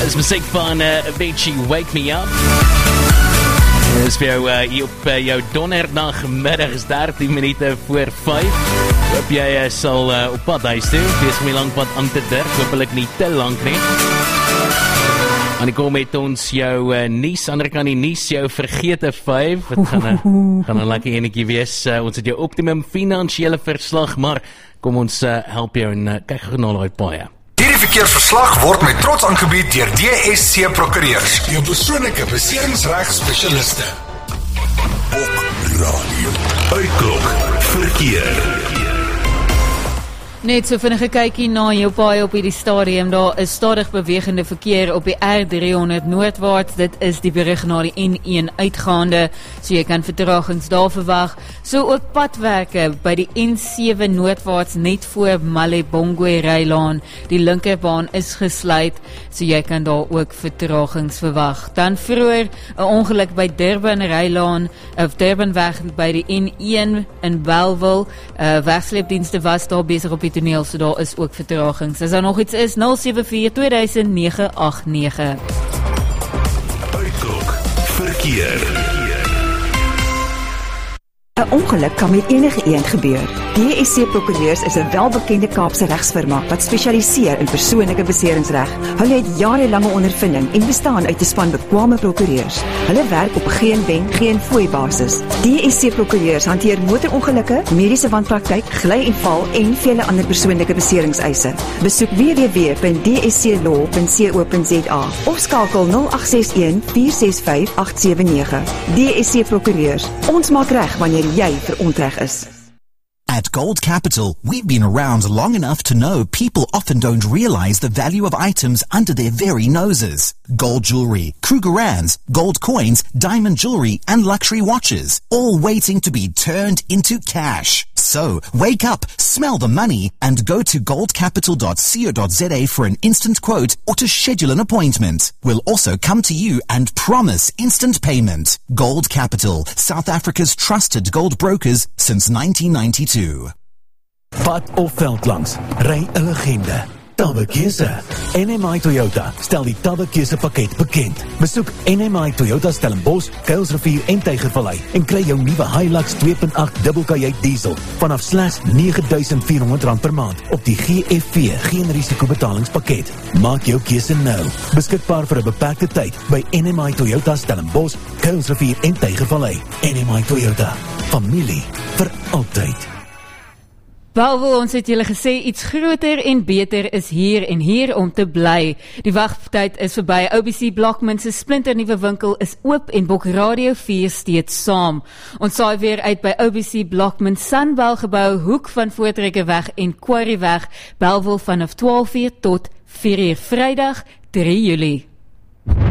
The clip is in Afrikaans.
Dis muziek van Avicii, Wake Me Up. Dis vir jou hier op jou donderdagmiddag is 13 minute voor 5. Hoop jy sal op pad huis toe. Wees my lang pad aan te dirk, hoopelik nie te lang nie. En ek kom met ons jou nuus, ander kan die nuus jou vergete 5. Het gaan 'n lekker enetjie wees. Ons het jou optimum finansiële verslag, maar kom ons help jou en kyk gou na daai paai. Hierdie verkeersverslag word met trots aangebied deur DSC Prokureurs, jou persoonlike beseringsregspesialiste. Op radio. Uitklok verkeer. Net so vinnige kykie na jou paai op hierdie stadium. Daar is stadig bewegende verkeer op die R300 noordwaarts. Dit is die berig na die N1 uitgaande, so jy kan vertragings daar verwag. So ook padwerke by die N7 noordwaarts net voor Malebongwe Rylaan. Die linkerbaan is gesluit, so jy kan daar ook vertragings verwag. Dan vroeër 'n ongeluk by Durban Rylaan, of Durbanweg by die N1 in Bellville. Wegsleepdienste was daar besig op die toneel, so daar is ook vertragings. As daar nog iets is, 074-2000-989. Uitklok verkeer. 'n Ongeluk kan met enige iemand gebeur. DSC Prokureurs is 'n welbekende Kaapse regsfirma wat spesialiseer in persoonlike beseringsreg. Hulle het jarelange ondervinding en bestaan uit 'n span bekwame prokureurs. Hulle werk op geen wen, geen fooi basis. DSC Prokureurs hanteer motorongelukke, mediese wanpraktyk, gly en val en vele ander persoonlike beseringseise. Besoek www.dsclaw.co.za of skakel 0861 465 879. DSC Prokureurs. Ons maak reg wanneer jy verontreg is. At Gold Capital, we've been around long enough to know people often don't realize the value of items under their very noses. Gold jewelry, Krugerrands, gold coins, diamond jewelry, and luxury watches, all waiting to be turned into cash. So, wake up, smell the money, and go to goldcapital.co.za for an instant quote or to schedule an appointment. We'll also come to you and promise instant payment. Gold Capital, South Africa's trusted gold brokers since 1992. Pad of veld langs, ry 'n legende. Tabbekeuse. NMI Toyota stel die Tabbekeuse pakket bekend. Besoek NMI Toyota Stellenbosch, Kuilsrivier en Tygervallei en kry jou nuwe Hilux 2.8 dubbelkajuit diesel vanaf slegs R9,400 per maand op die GFV geen risiko betalingspakket. Maak jou keuse nou. Beskikbaar vir 'n beperkte tyd by NMI Toyota Stellenbosch, Kuilsrivier en Tygervallei. NMI Toyota. Familie vir altyd. Bellville, ons het julle gesê iets groter en beter is hier en hier om te bly. Die wagtyd is verby. OBC Blockman se splinternuwe winkel is oop en Bok Radio 4 steeds saam. Ons saai weer uit by OBC Blockman Sunbell gebou, hoek van Voortrekkeweg en Quarrieweg, Bellville vanaf 12:00 tot 4:00 Vrydag 3 Julie.